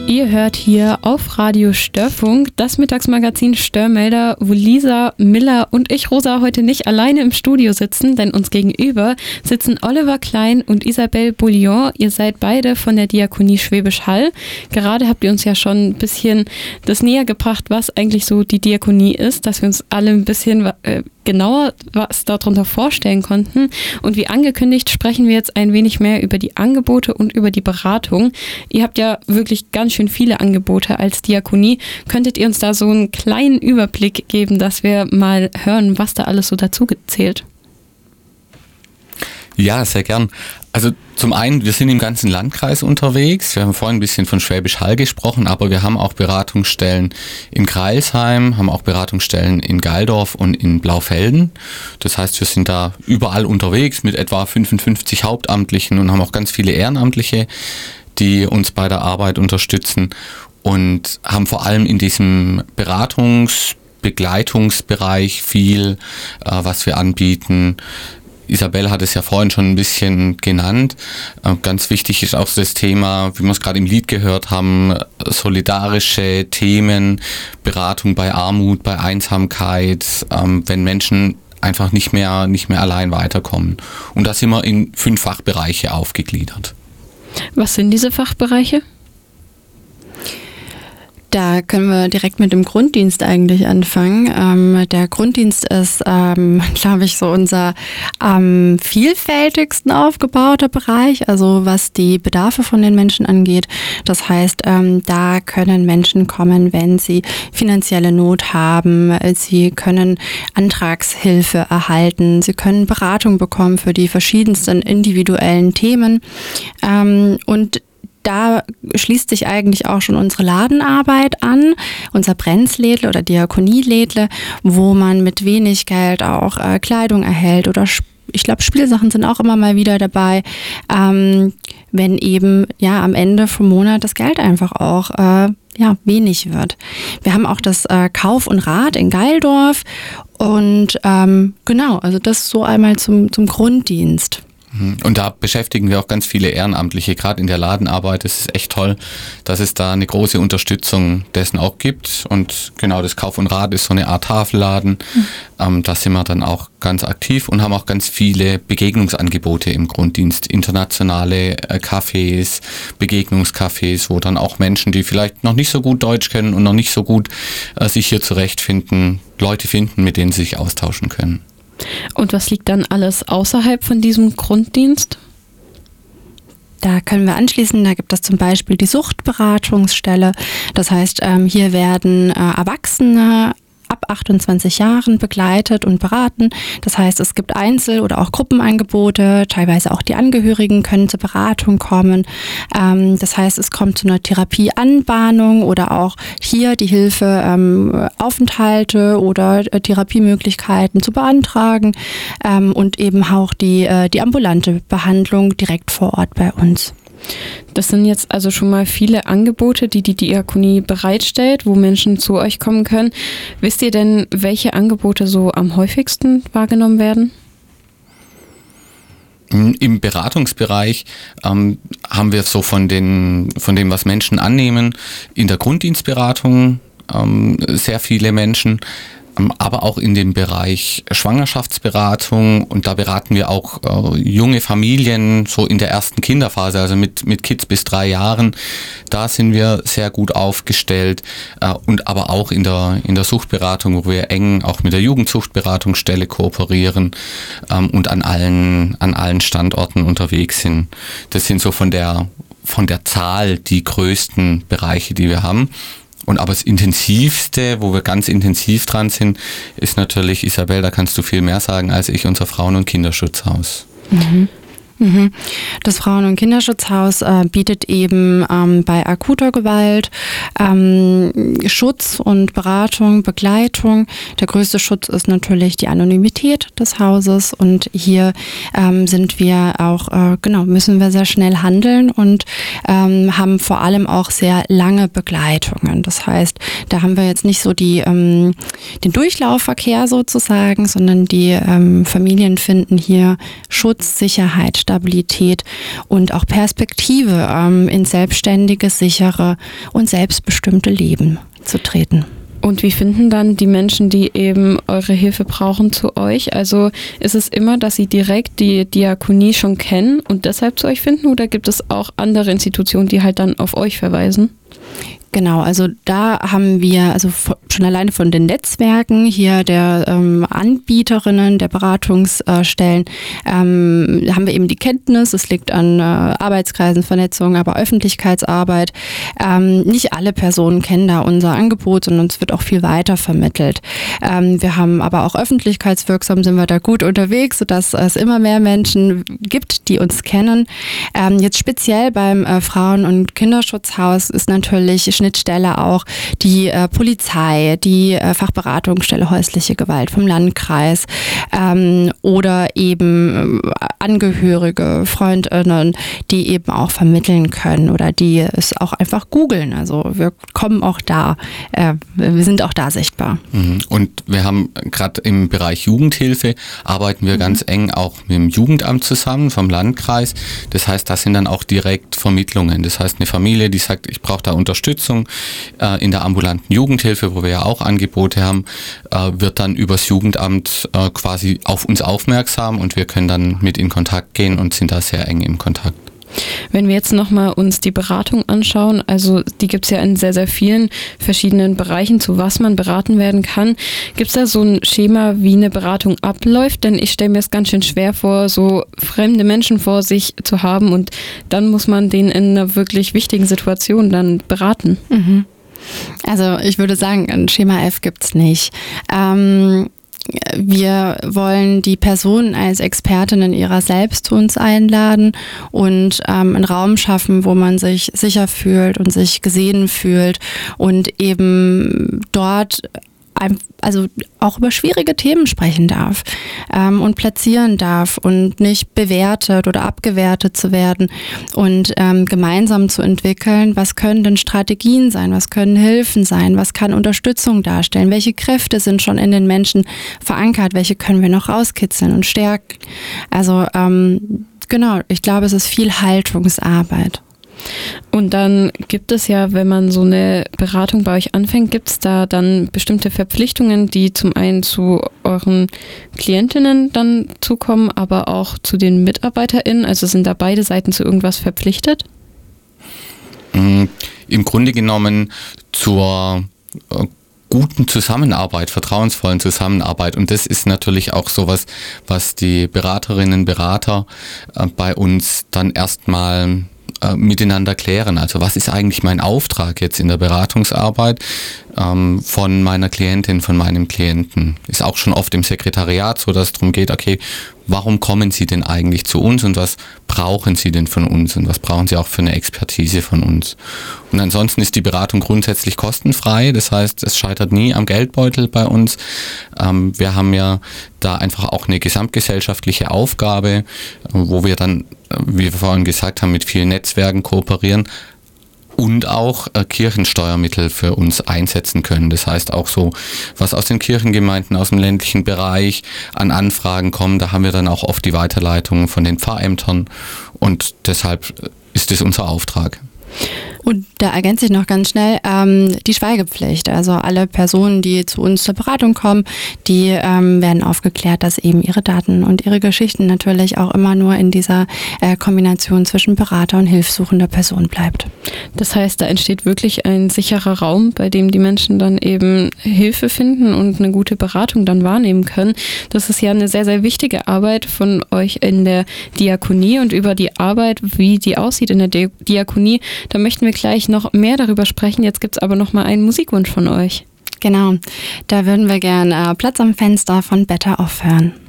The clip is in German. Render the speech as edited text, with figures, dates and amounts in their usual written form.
Ihr hört hier auf Radio Störfunk das Mittagsmagazin Störmelder, wo Lisa, Miller und ich, Rosa, heute nicht alleine im Studio sitzen, denn uns gegenüber sitzen Oliver Klein und Isabelle Bouillon. Ihr seid beide von der Diakonie Schwäbisch Hall. Gerade habt ihr uns ja schon ein bisschen das näher gebracht, was eigentlich so die Diakonie ist, dass wir uns alle ein bisschen genauer was darunter vorstellen konnten. Und wie angekündigt, sprechen wir jetzt ein wenig mehr über die Angebote und über die Beratung. Ihr habt ja wirklich ganz schön viele Angebote als Diakonie. Könntet ihr uns da so einen kleinen Überblick geben, dass wir mal hören, was da alles so dazu gezählt? Ja, sehr gern. Also zum einen, wir sind im ganzen Landkreis unterwegs. Wir haben vorhin ein bisschen von Schwäbisch Hall gesprochen, aber wir haben auch Beratungsstellen in Crailsheim, haben auch Beratungsstellen in Gaildorf und in Blaufelden. Das heißt, wir sind da überall unterwegs mit etwa 55 Hauptamtlichen und haben auch ganz viele Ehrenamtliche, die uns bei der Arbeit unterstützen und haben vor allem in diesem Begleitungsbereich viel, was wir anbieten. Isabelle hat es ja vorhin schon ein bisschen genannt. Ganz wichtig ist auch das Thema, wie wir es gerade im Lied gehört haben, solidarische Themen, Beratung bei Armut, bei Einsamkeit, wenn Menschen einfach nicht mehr allein weiterkommen. Und da sind wir in 5 Fachbereiche aufgegliedert. Was sind diese Fachbereiche? Da können wir direkt mit dem Grunddienst eigentlich anfangen. Der Grunddienst ist, glaube ich, so unser am vielfältigsten aufgebauter Bereich, also was die Bedarfe von den Menschen angeht. Das heißt, da können Menschen kommen, wenn sie finanzielle Not haben. Sie können Antragshilfe erhalten. Sie können Beratung bekommen für die verschiedensten individuellen Themen. Und da schließt sich eigentlich auch schon unsere Ladenarbeit an, unser Brenzlädle oder Diakonielädle, wo man mit wenig Geld auch Kleidung erhält oder ich glaube, Spielsachen sind auch immer mal wieder dabei, wenn eben ja am Ende vom Monat das Geld einfach auch wenig wird. Wir haben auch das Kauf und Rat in Gaildorf und also das so einmal zum Grunddienst. Und da beschäftigen wir auch ganz viele Ehrenamtliche, gerade in der Ladenarbeit. Es ist echt toll, dass es da eine große Unterstützung dessen auch gibt. Und genau, das Kauf und Rat ist so eine Art Tafelladen. Da sind wir dann auch ganz aktiv und haben auch ganz viele Begegnungsangebote im Grunddienst. Internationale Cafés, Begegnungscafés, wo dann auch Menschen, die vielleicht noch nicht so gut Deutsch können und noch nicht so gut sich hier zurechtfinden, Leute finden, mit denen sie sich austauschen können. Und was liegt dann alles außerhalb von diesem Grunddienst? Da können wir anschließen, da gibt es zum Beispiel die Suchtberatungsstelle. Das heißt, hier werden Erwachsene ab 28 Jahren begleitet und beraten. Das heißt, es gibt Einzel- oder auch Gruppenangebote, teilweise auch die Angehörigen können zur Beratung kommen. Das heißt, es kommt zu einer Therapieanbahnung oder auch hier die Hilfe, Aufenthalte oder Therapiemöglichkeiten zu beantragen und eben auch die ambulante Behandlung direkt vor Ort bei uns. Das sind jetzt also schon mal viele Angebote, die die Diakonie bereitstellt, wo Menschen zu euch kommen können. Wisst ihr denn, welche Angebote so am häufigsten wahrgenommen werden? Im Beratungsbereich haben wir so von dem, was Menschen annehmen, in der Grunddienstberatung sehr viele Menschen, aber auch in dem Bereich Schwangerschaftsberatung, und da beraten wir auch junge Familien so in der ersten Kinderphase, also mit Kids bis 3 Jahren. Da sind wir sehr gut aufgestellt, und aber auch in der Suchtberatung, wo wir eng auch mit der Jugendsuchtberatungsstelle kooperieren und an allen Standorten unterwegs sind. Das sind so von der Zahl die größten Bereiche, die wir haben. Und aber das Intensivste, wo wir ganz intensiv dran sind, ist natürlich, Isabelle, da kannst du viel mehr sagen als ich, unser Frauen- und Kinderschutzhaus. Das Frauen- und Kinderschutzhaus bietet eben bei akuter Gewalt Schutz und Beratung, Begleitung. Der größte Schutz ist natürlich die Anonymität des Hauses, und hier sind wir auch, müssen wir sehr schnell handeln und haben vor allem auch sehr lange Begleitungen. Das heißt, da haben wir jetzt nicht so den Durchlaufverkehr sozusagen, sondern die Familien finden hier Schutz, Sicherheit, Stabilität und auch Perspektive ins selbstständige, sichere und selbstbestimmte Leben zu treten. Und wie finden dann die Menschen, die eben eure Hilfe brauchen, zu euch? Also ist es immer, dass sie direkt die Diakonie schon kennen und deshalb zu euch finden, oder gibt es auch andere Institutionen, die halt dann auf euch verweisen? Genau, also da haben wir also schon alleine von den Netzwerken hier der Anbieterinnen, der Beratungsstellen, haben wir eben die Kenntnis, es liegt an Arbeitskreisen, Vernetzung, aber Öffentlichkeitsarbeit. Nicht alle Personen kennen da unser Angebot, sondern uns wird auch viel weiter vermittelt. Wir haben aber auch öffentlichkeitswirksam, sind wir da gut unterwegs, sodass es immer mehr Menschen gibt, die uns kennen. Jetzt speziell beim Frauen- und Kinderschutzhaus ist natürlich Schnittstelle auch die Polizei, die Fachberatungsstelle häusliche Gewalt vom Landkreis oder eben Angehörige, Freundinnen, die eben auch vermitteln können oder die es auch einfach googeln. Also wir kommen auch da, wir sind auch da sichtbar. Und wir haben gerade im Bereich Jugendhilfe, arbeiten wir ganz eng auch mit dem Jugendamt zusammen vom Landkreis. Das heißt, das sind dann auch direkt Vermittlungen. Das heißt, eine Familie, die sagt, ich brauche da Unterstützung in der ambulanten Jugendhilfe, wo wir ja auch Angebote haben, wird dann übers Jugendamt quasi auf uns aufmerksam und wir können dann mit in Kontakt gehen und sind da sehr eng im Kontakt. Wenn wir jetzt nochmal uns die Beratung anschauen, also die gibt es ja in sehr, sehr vielen verschiedenen Bereichen, zu was man beraten werden kann. Gibt es da so ein Schema, wie eine Beratung abläuft? Denn ich stelle mir es ganz schön schwer vor, so fremde Menschen vor sich zu haben und dann muss man den in einer wirklich wichtigen Situation dann beraten. Also ich würde sagen, ein Schema F gibt es nicht. Wir wollen die Person als Expertinnen ihrer selbst zu uns einladen und einen Raum schaffen, wo man sich sicher fühlt und sich gesehen fühlt und eben dort also auch über schwierige Themen sprechen darf und platzieren darf und nicht bewertet oder abgewertet zu werden und gemeinsam zu entwickeln, was können denn Strategien sein, was können Hilfen sein, was kann Unterstützung darstellen, welche Kräfte sind schon in den Menschen verankert, welche können wir noch rauskitzeln und stärken. Also genau, ich glaube, es ist viel Haltungsarbeit. Und dann gibt es ja, wenn man so eine Beratung bei euch anfängt, gibt es da dann bestimmte Verpflichtungen, die zum einen zu euren Klientinnen dann zukommen, aber auch zu den MitarbeiterInnen? Also sind da beide Seiten zu irgendwas verpflichtet? Im Grunde genommen zur guten Zusammenarbeit, vertrauensvollen Zusammenarbeit. Und das ist natürlich auch sowas, was die Beraterinnen und Berater bei uns dann erstmal miteinander klären. Also was ist eigentlich mein Auftrag jetzt in der Beratungsarbeit von meiner Klientin, von meinem Klienten? Ist auch schon oft im Sekretariat so, dass es darum geht, okay, warum kommen Sie denn eigentlich zu uns und was brauchen Sie denn von uns und was brauchen Sie auch für eine Expertise von uns? Und ansonsten ist die Beratung grundsätzlich kostenfrei, das heißt, es scheitert nie am Geldbeutel bei uns. Wir haben ja da einfach auch eine gesamtgesellschaftliche Aufgabe, wo wir dann, wie wir vorhin gesagt haben, mit vielen Netzwerken kooperieren und auch Kirchensteuermittel für uns einsetzen können. Das heißt auch so, was aus den Kirchengemeinden, aus dem ländlichen Bereich an Anfragen kommen, da haben wir dann auch oft die Weiterleitung von den Pfarrämtern und deshalb ist es unser Auftrag. Und da ergänze ich noch ganz schnell die Schweigepflicht. Also alle Personen, die zu uns zur Beratung kommen, die werden aufgeklärt, dass eben ihre Daten und ihre Geschichten natürlich auch immer nur in dieser Kombination zwischen Berater und hilfsuchender Person bleibt. Das heißt, da entsteht wirklich ein sicherer Raum, bei dem die Menschen dann eben Hilfe finden und eine gute Beratung dann wahrnehmen können. Das ist ja eine sehr, sehr wichtige Arbeit von euch in der Diakonie und über die Arbeit, wie die aussieht in der Diakonie. Da möchten wir gleich noch mehr darüber sprechen. Jetzt gibt es aber noch mal einen Musikwunsch von euch. Genau, da würden wir gern Platz am Fenster von Better Off hören.